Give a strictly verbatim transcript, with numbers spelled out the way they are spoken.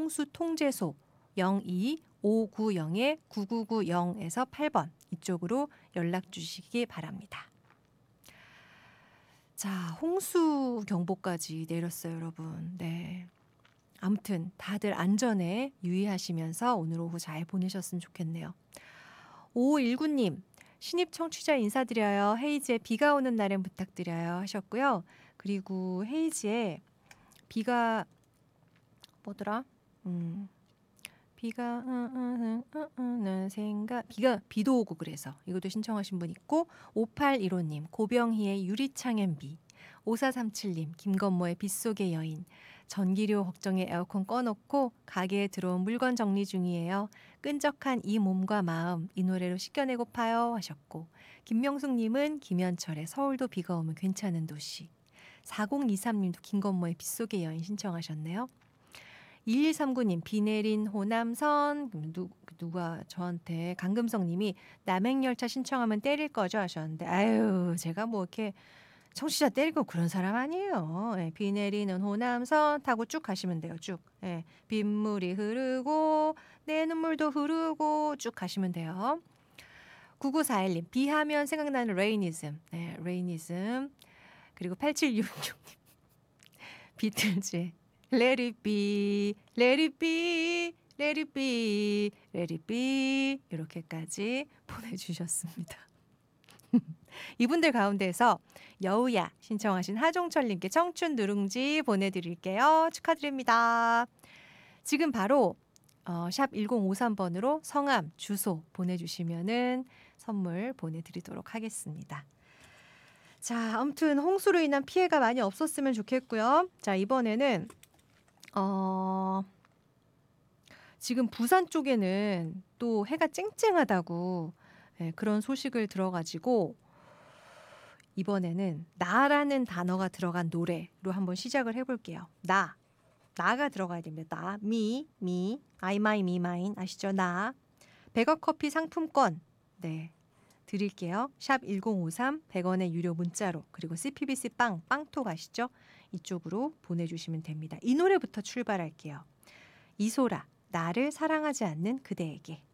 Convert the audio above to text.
홍수통제소 영이 오구영 구구구영에서 팔 번 이쪽으로 연락 주시기 바랍니다. 자, 홍수 경보까지 내렸어요, 여러분. 네. 아무튼 다들 안전에 유의하시면서 오늘 오후 잘 보내셨으면 좋겠네요. 오오일구 님, 신입 청취자 인사드려요. 헤이즈에 비가 오는 날엔 부탁드려요 하셨고요. 그리고 헤이즈에 비가 뭐더라? 음, 비가 오는 생각 비가 비도 오고 그래서 이것도 신청하신 분 있고 오팔일오 님, 고병희의 유리창엔 비, 오사삼칠 님, 김건모의 빗속의 여인, 전기료 걱정에 에어컨 꺼놓고 가게에 들어온 물건 정리 중이에요. 끈적한 이 몸과 마음 이 노래로 씻겨내고파요 하셨고, 김명숙 님은 김현철의 서울도 비가 오면 괜찮은 도시, 사공이삼 님도 김건모의 빗속의 여인 신청하셨네요. 일일삼구 님, 비 내린 호남선. 누, 누가 저한테 강금성 님이 남행열차 신청하면 때릴 거죠 하셨는데, 아유 제가 뭐 이렇게 청취자 때리고 그런 사람 아니에요. 예, 비 내리는 호남선 타고 쭉 가시면 돼요. 쭉. 예, 빗물이 흐르고 내 눈물도 흐르고 쭉 가시면 돼요. 구구사일 님, 비하면 생각나는 레이니즘. 네, 레이니즘. 그리고 팔칠육육 님, 비틀즈의 Let it be, let it be, let it be, let it be 이렇게까지 보내주셨습니다. 이분들 가운데서 여우야 신청하신 하종철님께 청춘 누룽지 보내드릴게요. 축하드립니다. 지금 바로 어, 샵 일공오삼 번으로 성함, 주소 보내주시면은 선물 보내드리도록 하겠습니다. 자, 아무튼 홍수로 인한 피해가 많이 없었으면 좋겠고요. 자, 이번에는 어, 지금 부산 쪽에는 또 해가 쨍쨍하다고 네, 그런 소식을 들어가지고 이번에는 나라는 단어가 들어간 노래로 한번 시작을 해볼게요. 나, 나가 들어가야 됩니다. 나, 미, 미, I, my, me, mine 아시죠? 나. 백억 커피 상품권 네 드릴게요. 샵 일공오삼 백 원의 유료 문자로, 그리고 씨피비씨 빵, 빵톡 아시죠? 이쪽으로 보내주시면 됩니다. 이 노래부터 출발할게요. 이소라, 나를 사랑하지 않는 그대에게.